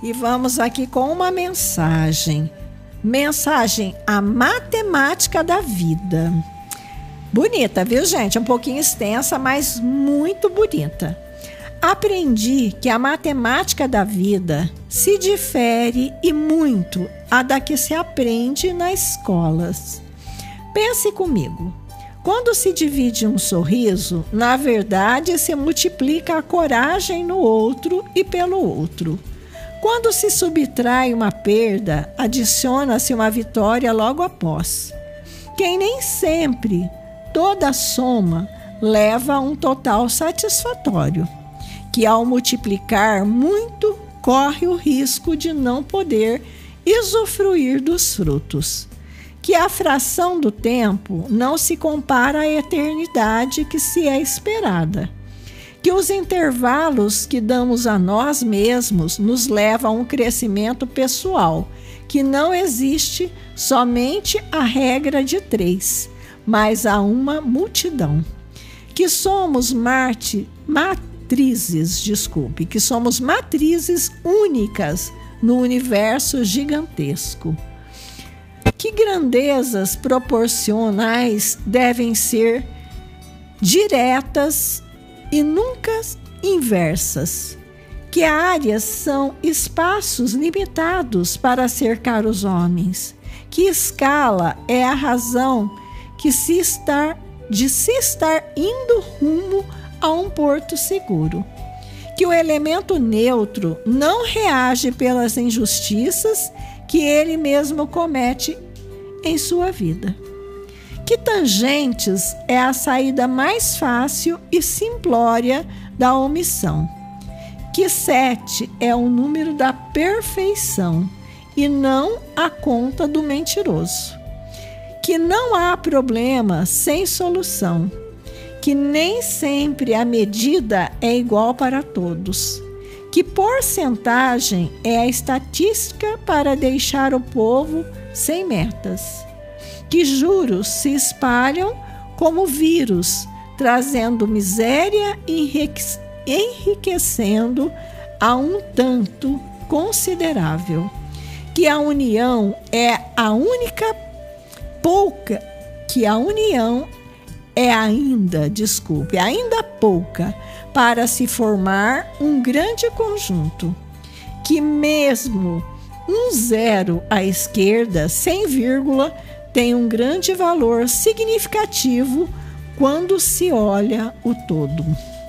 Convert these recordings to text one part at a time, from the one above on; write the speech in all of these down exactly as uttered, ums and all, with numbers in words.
e vamos aqui com uma mensagem. Mensagem: a matemática da vida. Bonita, viu, gente? Um pouquinho extensa, mas muito bonita. Aprendi que a matemática da vida se difere e muito a da que se aprende nas escolas. Pense comigo. Quando se divide um sorriso, na verdade se multiplica a coragem no outro e pelo outro. Quando se subtrai uma perda, adiciona-se uma vitória logo após. Quem nem sempre toda soma leva a um total satisfatório, que ao multiplicar muito, corre o risco de não poder usufruir dos frutos. Que a fração do tempo não se compara à eternidade que se é esperada. Que os intervalos que damos a nós mesmos nos levam a um crescimento pessoal, que não existe somente a regra de três, mas há uma multidão. Que somos marte, matrizes, desculpe, que somos matrizes únicas no universo gigantesco. Que grandezas proporcionais devem ser diretas e nunca inversas. Que áreas são espaços limitados para cercar os homens. Que escala é a razão que se está, de se estar indo rumo a um porto seguro. Que o elemento neutro não reage pelas injustiças que ele mesmo comete em sua vida. Que tangentes é a saída mais fácil e simplória da omissão. Que sete é o número da perfeição e não a conta do mentiroso. Que não há problema sem solução. Que nem sempre a medida é igual para todos. Que porcentagem é a estatística para deixar o povo sem metas. Que juros se espalham como vírus, trazendo miséria e enriquecendo a um tanto considerável. Que a união é a única pouca, que a união é ainda, desculpe, ainda pouca para se formar um grande conjunto. Que mesmo um zero à esquerda, sem vírgula, tem um grande valor significativo quando se olha o todo.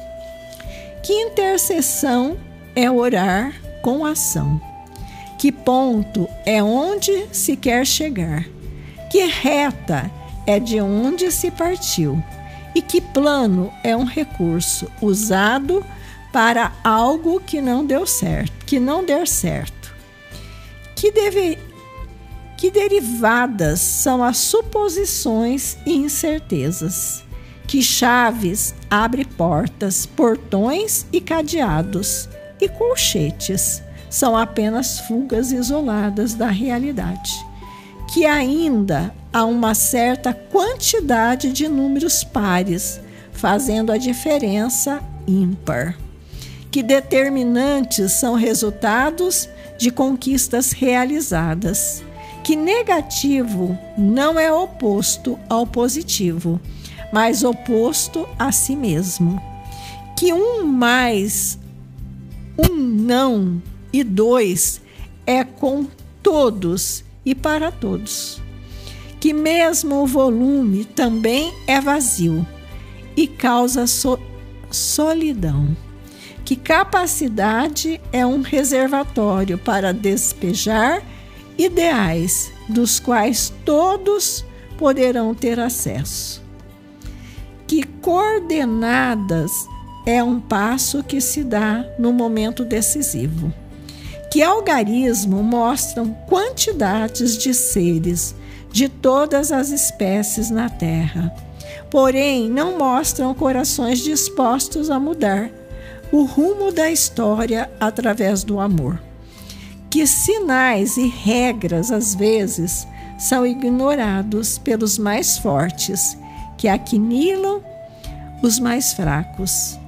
Que intercessão é orar com ação. Que ponto é onde se quer chegar. Que reta é de onde se partiu. E que plano é um recurso usado para algo que não deu certo, que não der certo. Que deve Que derivadas são as suposições e incertezas. Que chaves abre portas, portões e cadeados, e colchetes são apenas fugas isoladas da realidade. Que ainda há uma certa quantidade de números pares, fazendo a diferença ímpar. Que determinantes são resultados de conquistas realizadas. Que negativo não é oposto ao positivo, mas oposto a si mesmo. Que um mais um não e dois é com todos e para todos. Que mesmo o volume também é vazio e causa so- solidão. Que capacidade é um reservatório para despejar ideais dos quais todos poderão ter acesso. Que coordenadas é um passo que se dá no momento decisivo. Que algarismo mostram quantidades de seres de todas as espécies na Terra, porém não mostram corações dispostos a mudar o rumo da história através do amor. Que sinais e regras, às vezes, são ignorados pelos mais fortes, que aquinilam os mais fracos.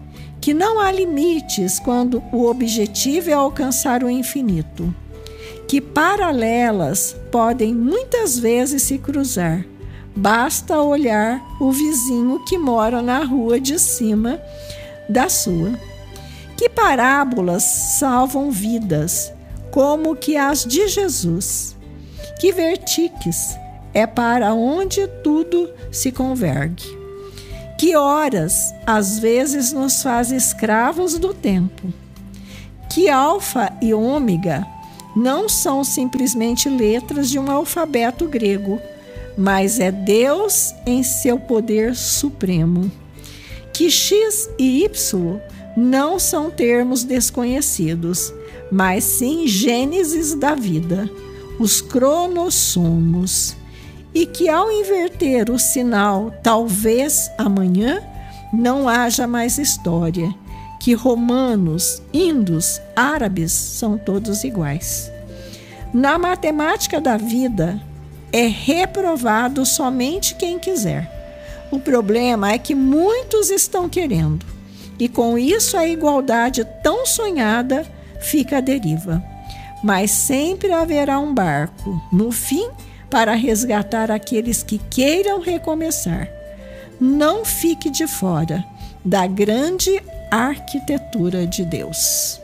que não há limites quando o objetivo é alcançar o infinito, que paralelas podem muitas vezes se cruzar. Basta olhar o vizinho que mora na rua de cima da sua. Que parábolas salvam vidas, como que as de Jesus. Que vertiques é para onde tudo se converge. Que horas, às vezes, nos faz escravos do tempo. Que alfa e ômega não são simplesmente letras de um alfabeto grego, mas é Deus em seu poder supremo. Que X e Y não são termos desconhecidos, mas sim gênesis da vida, os cronossomos. E que ao inverter o sinal talvez amanhã, não haja mais história, que romanos, índios, árabes são todos iguais. Na matemática da vida, é reprovado somente quem quiser. O problema é que muitos estão querendo, e com isso a igualdade tão sonhada fica à deriva. Mas sempre haverá um barco, no fim, para resgatar aqueles que queiram recomeçar. Não fique de fora da grande arquitetura de Deus.